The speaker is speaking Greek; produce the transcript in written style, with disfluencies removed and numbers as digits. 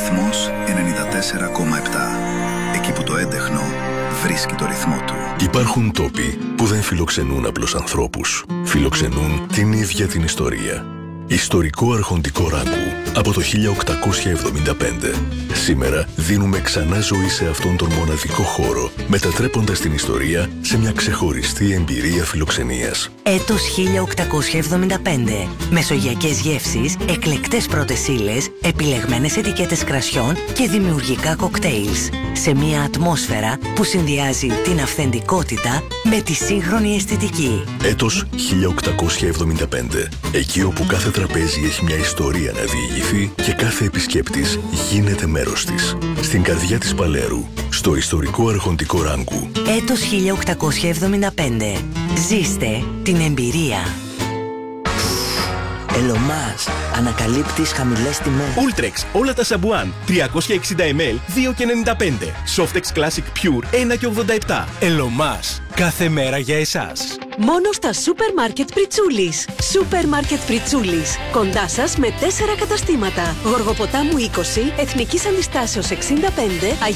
Ρυθμός 94,7. Εκεί που το έντεχνο βρίσκει το ρυθμό του. Υπάρχουν τόποι που δεν φιλοξενούν απλώς ανθρώπους. Φιλοξενούν την ίδια την ιστορία. Ιστορικό αρχοντικό Ράγκου από το 1875. Σήμερα δίνουμε ξανά ζωή σε αυτόν τον μοναδικό χώρο, μετατρέποντας την ιστορία σε μια ξεχωριστή εμπειρία φιλοξενίας. Έτος 1875. Μεσογειακές γεύσεις, εκλεκτές πρώτες ύλες, επιλεγμένες ετικέτες κρασιών και δημιουργικά κοκτέιλς. Σε μια ατμόσφαιρα που συνδυάζει την αυθεντικότητα με τη σύγχρονη αισθητική. Έτος 1875. Εκεί όπου κάθε τραπέζι έχει μια ιστορία να διηγηθεί και κάθε επισκέπτης γίνεται μέρος της. Στην καρδιά της Παλέρου, στο ιστορικό αρχοντικό Ράγκου. Έτος 1875. Ζήστε την εμπειρία. Ελωμάς, ανακαλύπτεις χαμηλές τιμές. Ultrex, όλα τα σαμπουάν, 360 ml, 2,95. Softex Classic Pure, 1,87. Ελωμάς, κάθε μέρα για εσάς. Μόνο στα Σούπερ Μάρκετ Πριτσούλης. Σούπερ Μάρκετ Πριτσούλης. Κοντά σας με 4 καταστήματα. Γοργοποτάμου 20, Εθνικής Αντιστάσεως 65,